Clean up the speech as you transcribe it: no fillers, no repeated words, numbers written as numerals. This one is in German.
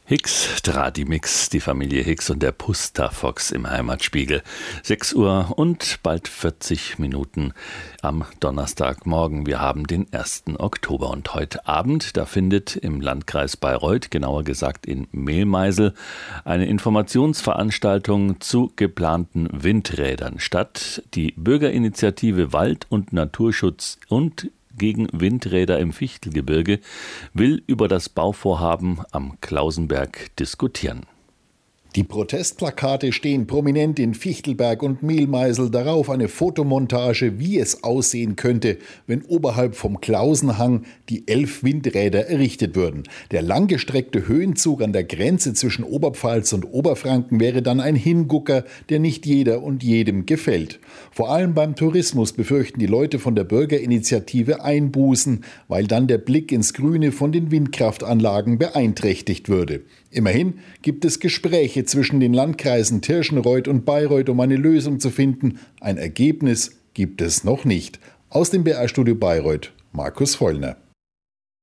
Hicks, Tradimix, die Familie Hicks und der Puster-Fox im Heimatspiegel. 6 Uhr und bald 40 Minuten am Donnerstagmorgen. Wir haben den 1. Oktober und heute Abend, da findet im Landkreis Bayreuth, genauer gesagt in Mehlmeisel, eine Informationsveranstaltung zu geplanten Windrädern statt. Die Bürgerinitiative Wald- und Naturschutz und gegen Windräder im Fichtelgebirge will über das Bauvorhaben am Klausenberg diskutieren. Die Protestplakate stehen prominent in Fichtelberg und Mehlmeisel, darauf eine Fotomontage, wie es aussehen könnte, wenn oberhalb vom Klausenhang die 11 Windräder errichtet würden. Der langgestreckte Höhenzug an der Grenze zwischen Oberpfalz und Oberfranken wäre dann ein Hingucker, der nicht jeder und jedem gefällt. Vor allem beim Tourismus befürchten die Leute von der Bürgerinitiative Einbußen, weil dann der Blick ins Grüne von den Windkraftanlagen beeinträchtigt würde. Immerhin gibt es Gespräche zwischen den Landkreisen Tirschenreuth und Bayreuth, um eine Lösung zu finden. Ein Ergebnis gibt es noch nicht. Aus dem BR-Studio Bayreuth, Markus Vollner.